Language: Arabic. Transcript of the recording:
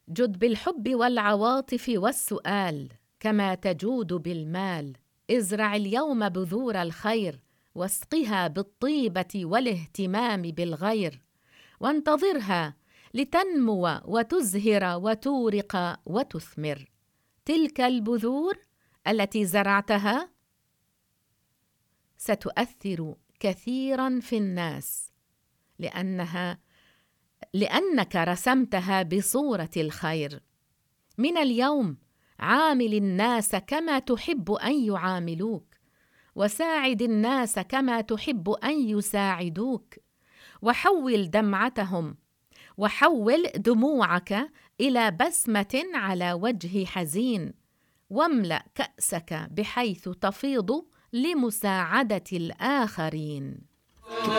جد بالحب والعواطف والسؤال كما تجود بالمال. ازرع اليوم بذور الخير واسقها بالطيبة والاهتمام بالغير، وانتظرها لتنمو وتزهر وتورق وتثمر. تلك البذور التي زرعتها ستؤثر كثيرا في الناس، لأنك رسمتها بصورة الخير. من اليوم عامل الناس كما تحب أن يعاملوك، وساعد الناس كما تحب أن يساعدوك، وحول دموعك إلى بسمة على وجه حزين، واملأ كأسك بحيث تفيض لمساعدة الآخرين.